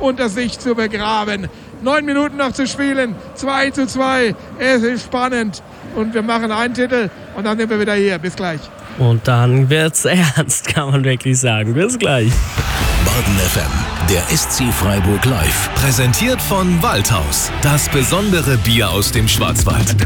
unter sich zu begraben. 9 Minuten noch zu spielen, 2:2. Es ist spannend und wir machen einen Titel und dann sind wir wieder hier. Bis gleich. Und dann wird's ernst, kann man wirklich sagen. Bis gleich. Baden FM, der SC Freiburg live. Präsentiert von Waldhaus, das besondere Bier aus dem Schwarzwald.